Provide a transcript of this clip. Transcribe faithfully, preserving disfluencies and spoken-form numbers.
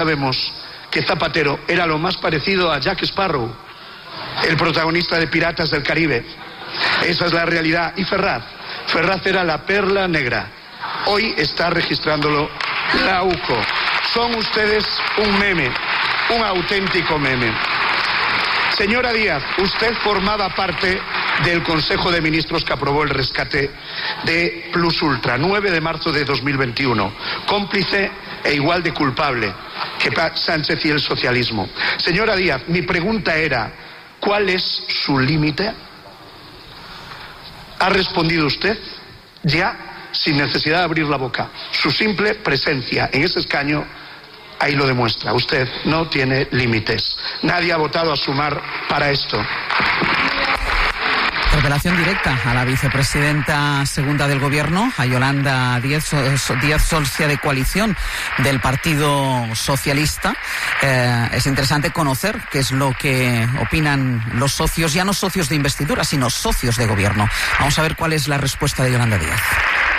Sabemos que Zapatero era lo más parecido a Jack Sparrow, el protagonista de Piratas del Caribe. Esa es la realidad. Y Ferraz, Ferraz era la perla negra. Hoy está registrándolo la U C O. Son ustedes un meme, un auténtico meme. Señora Díaz, usted formaba parte del Consejo de Ministros que aprobó el rescate de Plus Ultra, nueve de marzo de dos mil veintiuno, cómplice e igual de culpable que Sánchez y el socialismo. Señora Díaz, mi pregunta era, ¿cuál es su límite? ¿Ha respondido usted ya, sin necesidad de abrir la boca? Su simple presencia en ese escaño ahí lo demuestra. Usted no tiene límites. Nadie ha votado a Sumar para esto. Revelación directa a la vicepresidenta segunda del Gobierno, a Yolanda Díaz, Díaz socia de coalición del Partido Socialista. Eh, es interesante conocer qué es lo que opinan los socios, ya no socios de investidura, sino socios de Gobierno. Vamos a ver cuál es la respuesta de Yolanda Díaz.